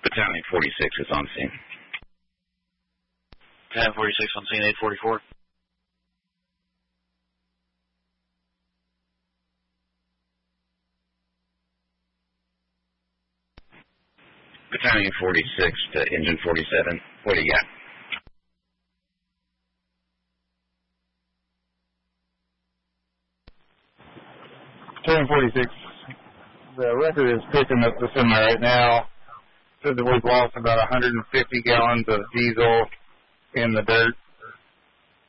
Battalion 46 is on scene. Battalion 46 on scene, 844. Battalion 46 to Engine 47. What do you got? Battalion 46. The record is picking up the semi right now. Said that we've lost about 150 gallons of diesel in the dirt